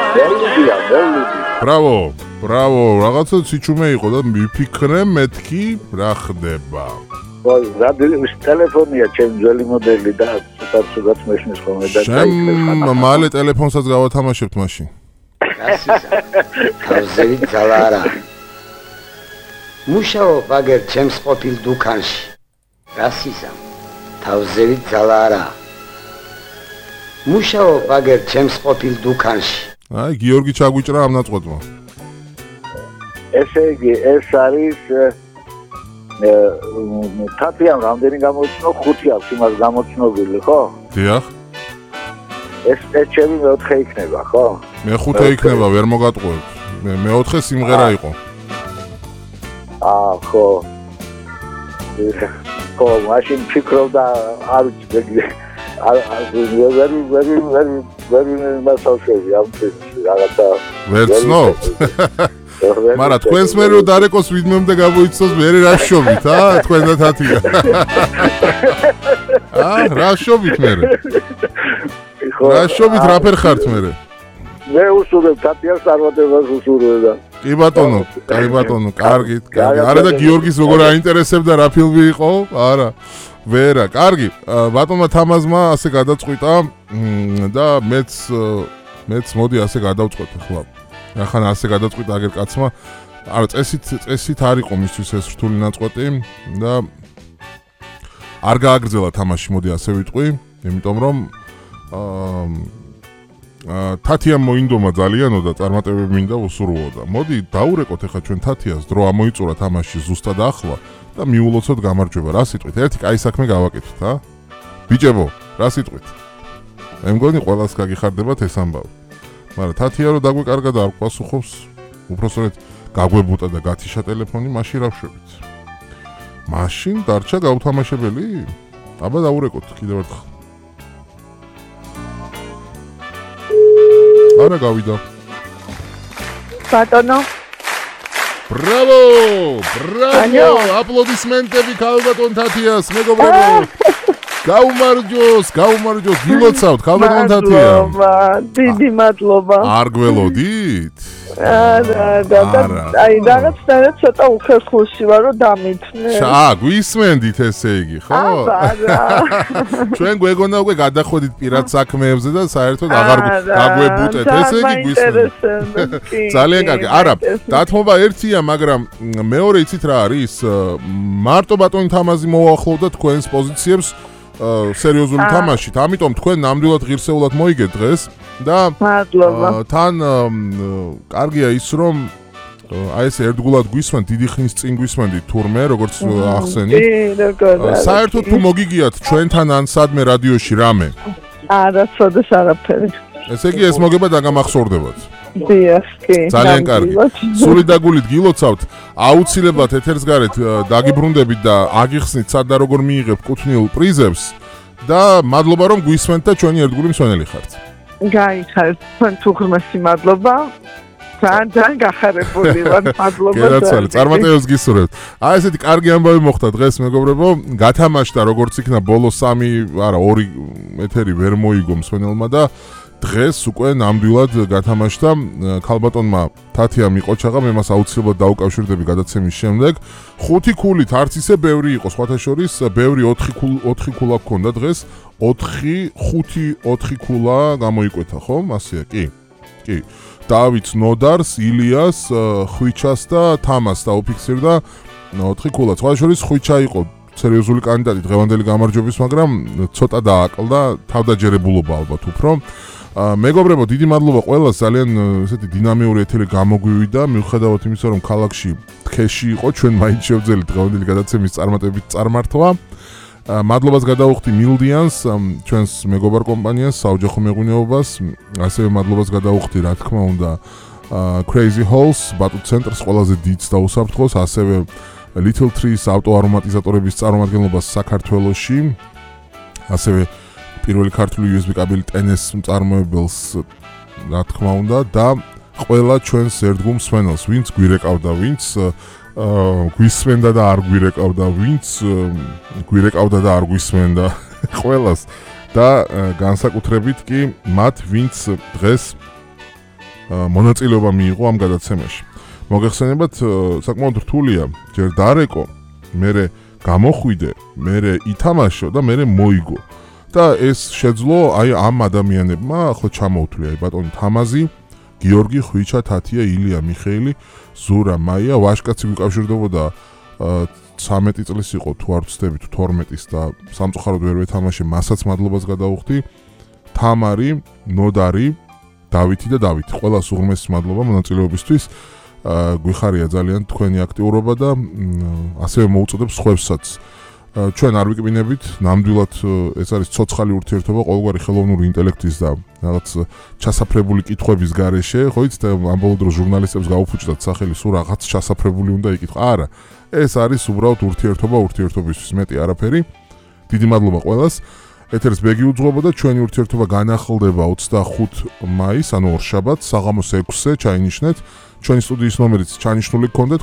ბრავო, ბრავო, რაღაცა სიჩუმე იყო და მიფიქრე მეთქი რა ხდება. რადიოს ტელეფონია ჩემ ძველი მოდელი და ცოტა მეშნის ხოლმე და ჩემ მალე ტელეფონსაც გავათამაშებთ მაშინ. თავზევით ძალა არა. მუშაობ აგერ ჩემს ყოფილ დუქანში. რასიზა თავზევით ძალა არა. მუშაობ აგერ ჩემს ყოფილ დუქანში. აი გიორგი ჩაგვიჭრა ამ ნაწყვეტმა. ესე იგი ეს არის თათიან რამდენი გამოცნო 5 აქვს იმას გამოცნობილი ხო? დიახ. ეს ჩემი მეოთხე იქნება ხო? მეხუთე იქნება ვერ მოგატყუებთ. მეოთხე სიმღერა იყო. ხო. ხო, მაშინ ფიქრობდა არ ვიცი ვერ მასავსები ამ რაღაცა ვერ ცნობთ? მარა თქვენს მე რო დარეკოს ვიდმემდე გამოიცნოს მე რა შობით თქვენ და თათია რა შობით მე რა შობით რაფერ ხართ მე მე უსურვებ თათიას წარმატებას უსურვებ და კი ბატონო კარგი არა და გიორგის როგორ აინტერესებდა რა ფილმი იყო არა ვერა კარგი ბატონმა თამაზმა ასე გადაწყვიტა და მეც მოდი ასე გადავწყვეტ ახლა ახან ასე გადაწყვიტა აგერ კაცმა არა წესით არ იყო მისთვის ეს რთული ნაწყვეტი და არ გააგრძელა თამაში მოდი ასე ვიტყვი იმიტომ რომ თათიამ მოინდომა ძალიანო და წარმატებები მინდა უსურვოდა მოდი დაურეკოთ ახლა ჩვენ თათიას დრო ამოიწურა თამაში ზუსტად ახლა და მიულოცოთ გამარჯვება რა სიტყვით ერთი კაი საქმე გავაკეთოთ ბიჭებო რა სიტყვით მე მგონი ყველას გაგიხარდებათ ეს ამბავი მაგრამ თათია რომ დაგვეკარგა და არ გვასუხობს უბრალოდ გაგვებუტა და გათიშა ტელეფონი მაშინ რა ვშვებით მაშინ დარჩა გაუთამაშებელი აბა დაურეკოთ კიდევ ერთხელ არა გავიდა ბატონო ბრავო აპლოდისმენტები ქალბატონ თათიას მეგობრებო გაუმარჯოს გილოცავთ ქალბატონ თათია დიდი მადლობა არ გველოდით აი რაღაც ცოტა უხერხულში ვარ რომ დამითნე გვისმენდით ესე იგი ხო ჩვენ გვეგონა უკვე გადახვედით პირად საქმეებზე და საერთოდ აღარ გაგვებუტეთ ესე იგი გვისმენდით ძალიან კარგი არა დათმობა ერთია მაგრამ მეორე იცით რა არის მარტო ბატონი თამაზი მოუახლოვდა თქვენს პოზიციებს სერიოზული თამაშით, ამიტომ თქვენ ნამდვილად ღირსეულად მოიგეთ დღეს და თან კარგია ის რომ აი ეს ერთგულად გვისმენთ, დიდი ხნის წინ გვისმენთ თურმე, როგორც ახსენით. საერთოდ თუ მოგიგიათ ჩვენთან ან სადმე რადიოში რამე? არა, სოდეს არაფერი. ესე იგი ეს მოგება დაგამახსოვრდებათ. დიახ, კი. ძალიან კარგი. სული და გულით გილოცავთ, აუცილებლად ეთერს გარეთ დაგიბრუნდებით და აგიხსნით სად და როგორ მიიღებთ კუთვნილ პრიზებს და მადლობა რომ გვისმენთ და ჩვენი ერთგული მსვენელი ხართ. გაიხარეთ, თქვენ თუ ღრმასი მადლობა. ძალიან გახარებული ვარ, მადლობა. გერაცვალე, წარმატებებს გისურვებთ. აი ესეთი კარგი ამბავი მოხდა დღეს მეგობრებო, გათამაშდა როგორც იქნა ბოლო 2 ეთერი ვერ მოიგო მსვენელმა და დღეს უკვე ნამდვილად გათამაშდა ქალბატონმა თათიამ იყოჩაღა მე მას აუცილებლად დაუკავშირდები გადაცემის შემდეგ 5 ქულით არც ისე ბევრი იყო სხვათა შორის ბევრი 4 ქულა გქონდა დღეს 4 ქულა გამოიკვეთა ხო მასია კი დავით ნოდარს ილიას ხვიჩას და თამას დაუფიქსირდა 4 ქულა სხვათა შორის ხვიჩა იყო სერიოზული კანდიდატი დღევანდელი გამარჯვების მაგრამ ცოტა დააკლდა თავდაჯერებულობა ალბათ უფრო მეგობრებო დიდი მადლობა ყველას ძალიან ესეთი დინამიური ეთერი გამოგვივიდა მიუხედავად იმისა რომ ქალაქში თხეში იყო ჩვენ მაინც შევძელით დღევანდელი გადაცემის წარმატებით წარმართვა მადლობას გადავუხდი მილდიანს ჩვენს მეგობარ კომპანიას საოჯახო მეღვინეობას ასევე მადლობას გადავუხდი რა თქმა უნდა Crazy Halls ბატუ ცენტრს ყველაზე დიდ და უსაფრთხოს ასევე Little Trees ავტოარომატიზატორების წარმომადგენლობას საქართველოში ასევე პირველი ქართული USB კაბელი TNS მწარმოებელს რა თქმა უნდა და ყველა ჩვენს ერთგულ მსვენელს ვინც გვირეკავდა ვინც გვისმენდა და არ გვირეკავდა ვინც გვირეკავდა და არ გვისმენდა ყველას და განსაკუთრებით კი მათ ვინც დღეს მონაწილეობა მიიღო ამ გადაცემაში. მოგეხსენებათ, საკმაოდ რთულია, ჯერ დარეკო, მერე გამოხვიდე, მერე ითამაშო და მერე მოიგო. და ეს შეძლო აი ამ ადამიანებმა ახლა ჩამოუთვლია ბატონი თამაზი, გიორგი, ხვიჩა, თათია, ილია, მიხეილი, ზურა, მაია, ვაშკაცი გიკავშირდებოდა 13 წლის იყო თუ არ ვცდებით 12-ის და სამწუხაროდ ვერ ვეთამაშე, მასაც მადლობას გადავუხდი. თამარი, ნოდარი, დავითი და დავითი. ყველას უღრმესი მადლობა მონაწილეობისთვის. გვიხარია ძალიან თქვენი აქტიურობა და ასევე მოუწოდებს სხვებსაც. ჩვენ არ ვიკბინებით, ნამდვილად ეს არის ცოცხალი ურთიერთობა ყოველგვარი ხელოვნური ინტელექტის და რაღაც ჩასაფრებული კითხვების გარეშე, ხო იცით, ამ ბოლო დროს ჟურნალისტებს გაუფუჭდათ სახელი, სულ რაღაც ჩასაფრებული უნდა იკითხო. არა, ეს არის უბრალოდ ურთიერთობა ურთიერთობისთვის, მეტი არაფერი. დიდი მადლობა ყველას. ეთერს ბეგი უძღვება და ჩვენი ურთიერთობა განახლდება 25 მაისს, ანუ ორშაბათს, საღამოს 6-ზე ჩაინიშნეთ. ჩვენი სტუდიის ნომერიც ჩანიშნული გქონდეთ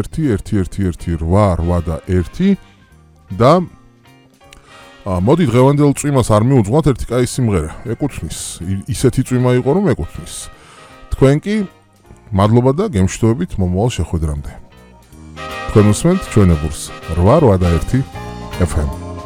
501-1188 და მოდი დღევანდელ წვიმას არ მიუძღვათ ერთი კაი სიმღერა. ეკუთვნის. ისეთი წვიმა იყო რომ ეკუთვნის. თქვენ კი მადლობა და გემშვიდობებით მომავალ შეხვედრამდე. თქვენ უსმენთ ჩვენებურს 881 FM.